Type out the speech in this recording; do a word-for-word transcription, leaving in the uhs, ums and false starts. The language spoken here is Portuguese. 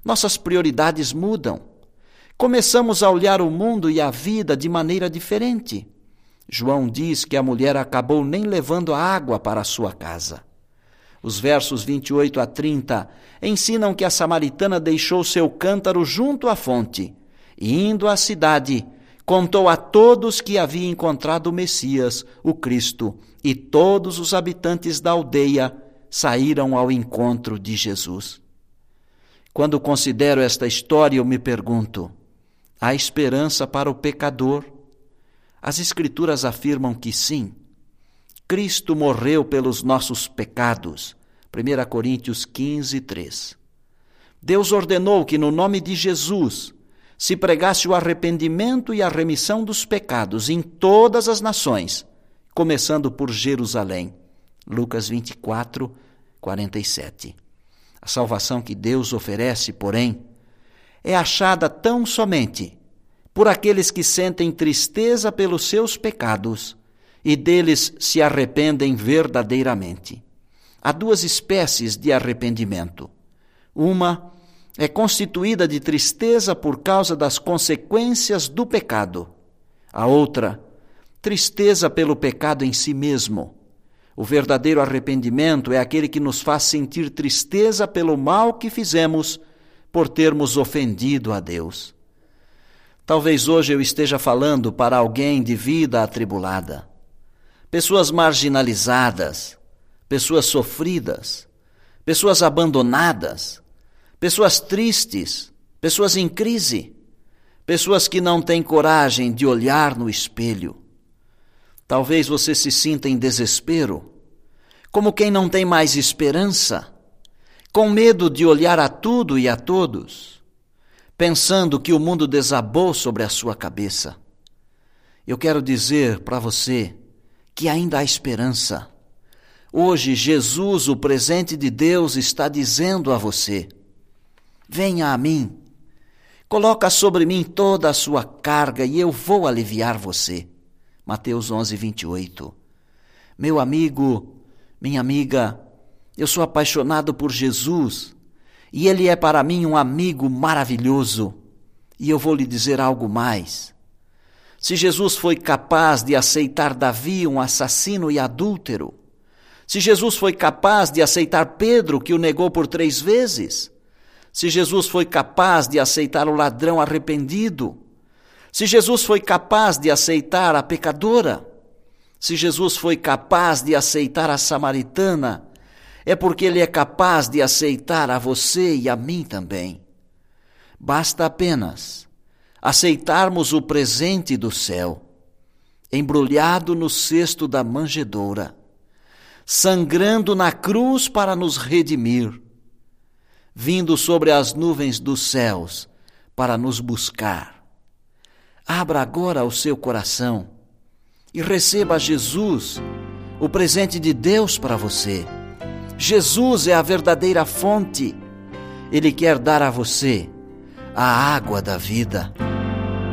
Nossas prioridades mudam. Começamos a olhar o mundo e a vida de maneira diferente. João diz que a mulher acabou nem levando a água para a sua casa. Os versos vinte e oito a trinta ensinam que a samaritana deixou seu cântaro junto à fonte e, indo à cidade, contou a todos que havia encontrado o Messias, o Cristo, e todos os habitantes da aldeia saíram ao encontro de Jesus. Quando considero esta história, eu me pergunto: há esperança para o pecador? As Escrituras afirmam que sim. Cristo morreu pelos nossos pecados. primeira Coríntios quinze, três. Deus ordenou que no nome de Jesus se pregasse o arrependimento e a remissão dos pecados em todas as nações, começando por Jerusalém. Lucas vinte e quatro, quarenta e sete. A salvação que Deus oferece, porém, é achada tão somente por aqueles que sentem tristeza pelos seus pecados e deles se arrependem verdadeiramente. Há duas espécies de arrependimento. Uma é constituída de tristeza por causa das consequências do pecado. A outra, tristeza pelo pecado em si mesmo. O verdadeiro arrependimento é aquele que nos faz sentir tristeza pelo mal que fizemos por termos ofendido a Deus. Talvez hoje eu esteja falando para alguém de vida atribulada, pessoas marginalizadas, pessoas sofridas, pessoas abandonadas, pessoas tristes, pessoas em crise, pessoas que não têm coragem de olhar no espelho. Talvez você se sinta em desespero, como quem não tem mais esperança, com medo de olhar a tudo e a todos, pensando que o mundo desabou sobre a sua cabeça. Eu quero dizer para você que ainda há esperança. Hoje, Jesus, o presente de Deus, está dizendo a você: venha a mim, coloca sobre mim toda a sua carga e eu vou aliviar você. Mateus onze, vinte e oito. Meu amigo, minha amiga, eu sou apaixonado por Jesus e Ele é para mim um amigo maravilhoso. E eu vou lhe dizer algo mais. Se Jesus foi capaz de aceitar Davi, um assassino e adúltero, se Jesus foi capaz de aceitar Pedro, que o negou por três vezes, se Jesus foi capaz de aceitar o ladrão arrependido, se Jesus foi capaz de aceitar a pecadora, se Jesus foi capaz de aceitar a samaritana, é porque Ele é capaz de aceitar a você e a mim também. Basta apenas aceitarmos o presente do céu, embrulhado no cesto da manjedoura, sangrando na cruz para nos redimir, vindo sobre as nuvens dos céus para nos buscar. Abra agora o seu coração e receba Jesus, o presente de Deus para você. Jesus é a verdadeira fonte. Ele quer dar a você a água da vida.